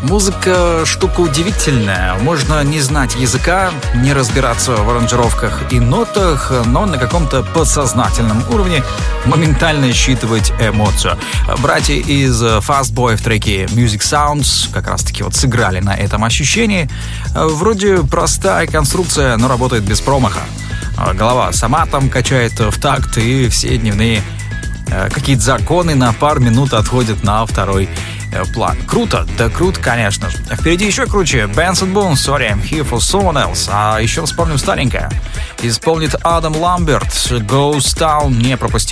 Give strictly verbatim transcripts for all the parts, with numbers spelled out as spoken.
Музыка штука удивительная. Можно не знать языка, не разбираться в аранжировках и нотах, но на каком-то подсознательном уровне моментально считывать эмоцию. Братья из Fast Boy в треке Music Sounds как раз-таки вот сыграли на этом ощущении. Вроде простая конструкция, но работает без промаха. Голова сама там качает в такт, и все дневные какие-то законы на пару минут отходят на второй план. Круто, да круто, конечно же. Впереди еще круче. Benson Boone, Sorry, I'm Here for Someone Else. А еще вспомним старенькое. Исполнит Адам Ламберт. Ghost Town, не пропусти.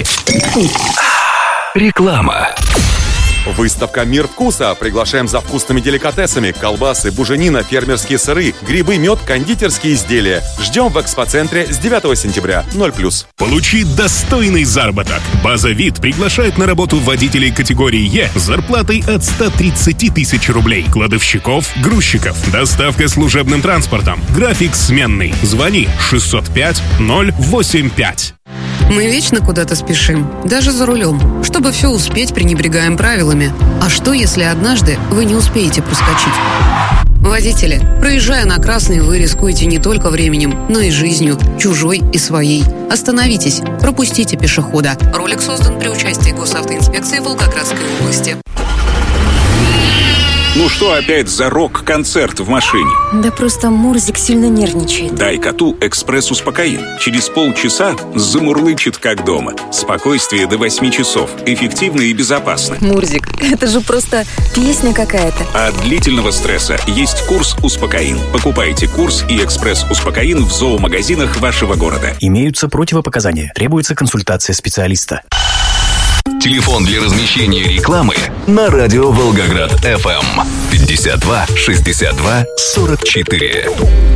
Реклама. Выставка «Мир вкуса». Приглашаем за вкусными деликатесами. Колбасы, буженина, фермерские сыры, грибы, мед, кондитерские изделия. Ждем в экспоцентре с девятого сентября. ноль плюс. Получи достойный заработок. База ВИД приглашает на работу водителей категории Е с зарплатой от ста тридцати тысяч рублей. Кладовщиков, грузчиков. Доставка служебным транспортом. График сменный. Звони шестьсот пять ноль восемь пять. Мы вечно куда-то спешим, даже за рулем. Чтобы все успеть, пренебрегаем правилами. А что, если однажды вы не успеете проскочить? Водители, проезжая на красный, вы рискуете не только временем, но и жизнью, чужой и своей. Остановитесь, пропустите пешехода. Ролик создан при участии Госавтоинспекции Волгоградской области. Ну что опять за рок-концерт в машине? Да просто Мурзик сильно нервничает. Дай коту экспресс-успокоин. Через полчаса замурлычет как дома. Спокойствие до восьми часов. Эффективно и безопасно. Мурзик, это же просто песня какая-то. От длительного стресса есть курс «Успокоин». Покупайте курс и экспресс-успокоин в зоомагазинах вашего города. Имеются противопоказания. Требуется консультация специалиста. Телефон для размещения рекламы на радио Волгоград эф эм пятьдесят два шестьдесят два сорок четыре.